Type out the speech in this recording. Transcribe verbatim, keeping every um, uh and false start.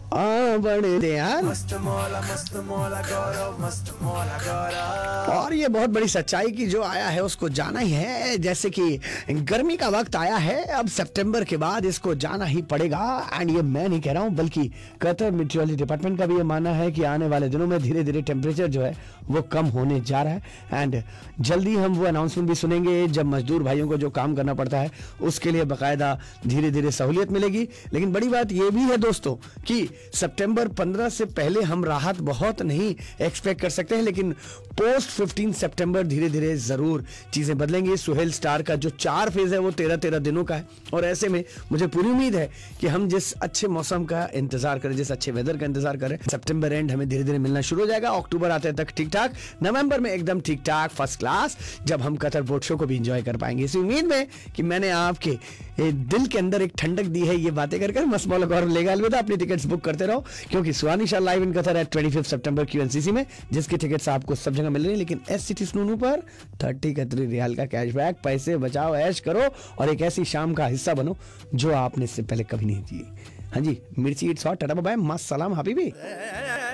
हाँ बड़े दे यार। मस्त मौला मस्त मौला गौरव मस्त मौला गौरव। और ये बहुत बड़ी सच्चाई की जो आया है उसको जाना ही है। जैसे कि गर्मी का वक्त आया है, अब सितंबर के बाद इसको जाना ही पड़ेगा। एंड ये मैं नहीं कह रहा हूँ बल्कि कतर मेट्रोलॉजी डिपार्टमेंट का भी ये मानना है कि आने वाले दिनों में धीरे धीरे टेम्परेचर जो है वो कम होने जा रहा है। एंड जल्दी हम वो अनाउंसमेंट भी सुनेंगे जब मजदूर भाइयों को जो काम करना पड़ता है उसके लिए बाकायदा धीरे धीरे सहूलियत मिलेगी। लेकिन बड़ी बात ये भी है दोस्तों कि सितंबर पंद्रह से पहले हम राहत बहुत नहीं एक्सपेक्ट कर सकते हैं, लेकिन पोस्ट पंद्रह सितंबर धीरे धीरे जरूर चीजें बदलेंगी। सुहेल स्टार का जो चार फेज है वो तेरह तेरह दिनों का है और ऐसे में मुझे पूरी उम्मीद है कि हम जिस अच्छे मौसम का इंतजार करें, जिस अच्छे वेदर का इंतजार करें, सितंबर एंड हमें धीरे धीरे मिलना शुरू हो जाएगा। अक्टूबर आते तक ठीक ठाक, नवंबर में एकदम ठीक ठाक फर्स्ट क्लास, जब हम कतर बोट शो को भी एंजॉय कर पाएंगे। इसी उम्मीद में कि मैंने आपके दिल के अंदर एक ठंडक दी है ये बातें कर कर मस्त मौला गौरव लेगा। अलविदा, अपनी टिकट्स बुक करते रहो क्योंकि सुहानी शाह लाइव इन कतर है पच्चीस सितंबर क्यूएनसीसी में, जिसकी टिकट्स आपको सब जगह मिल रही है। लेकिन एस सिटी स्नूनू पर तीस कतरी रियाल का कैशबैक, पैसे बचाओ, ऐश करो और एक ऐसी शाम का हिस्सा बनो जो आपने इससे पहले कभी नहीं की। हाँ जी, मिर्ची इट्स हॉट, टाटा बाय, मस्त सलाम हबीबी।